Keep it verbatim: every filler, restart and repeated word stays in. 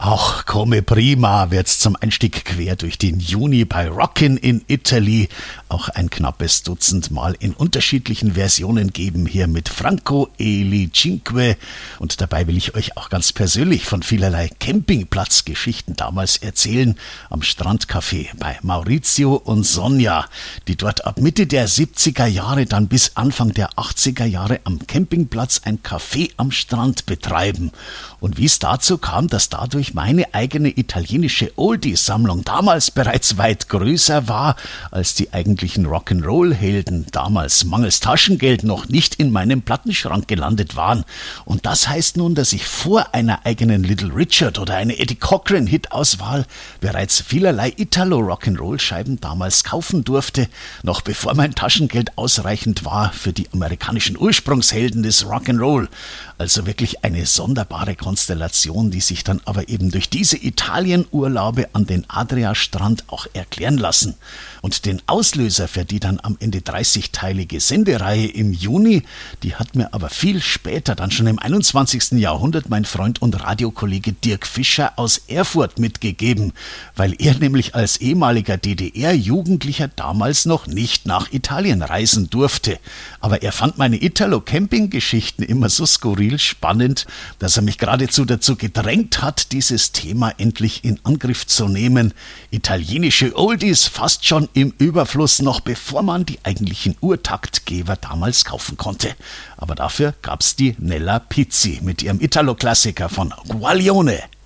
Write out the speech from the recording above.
Auch Come Prima wird's zum Einstieg quer durch den Juni bei Rockin' in Italy auch ein knappes Dutzend Mal in unterschiedlichen Versionen geben, hier mit Franco e le Cinque. Und dabei will ich euch auch ganz persönlich von vielerlei Campingplatzgeschichten damals erzählen, am Strandcafé bei Maurizio und Sonja, die dort ab Mitte der siebziger Jahre dann bis Anfang der achtziger Jahre am Campingplatz ein Café am Strand betreiben. Und wie es dazu kam, dass dadurch meine eigene italienische Oldies-Sammlung damals bereits weit größer war als die eigentlichen Rock'n'Roll-Helden, damals mangels Taschengeld noch nicht in meinem Plattenschrank gelandet waren. Und das heißt nun, dass ich vor einer eigenen Little Richard oder einer Eddie Cochran-Hit-Auswahl bereits vielerlei Italo-Rock'n'Roll-Scheiben damals kaufen durfte, noch bevor mein Taschengeld ausreichend war für die amerikanischen Ursprungshelden des Rock'n'Roll. Also wirklich eine sonderbare Konstellation, die sich dann aber eben durch diese Italienurlaube an den Adriastrand auch erklären lassen. Und den Auslöser für die dann am Ende dreißigteilige Sendereihe im Juni, die hat mir aber viel später, dann schon im einundzwanzigsten Jahrhundert, mein Freund und Radiokollege Dirk Fischer aus Erfurt mitgegeben, weil er nämlich als ehemaliger D D R-Jugendlicher damals noch nicht nach Italien reisen durfte. Aber er fand meine Italo-Camping-Geschichten immer so skurril spannend, dass er mich geradezu dazu gedrängt hat, dieses Thema endlich in Angriff zu nehmen. Italienische Oldies fast schon im Überfluss, noch bevor man die eigentlichen Urtaktgeber damals kaufen konnte. Aber dafür gab's die Nella Pizzi mit ihrem Italo-Klassiker von Guaglione.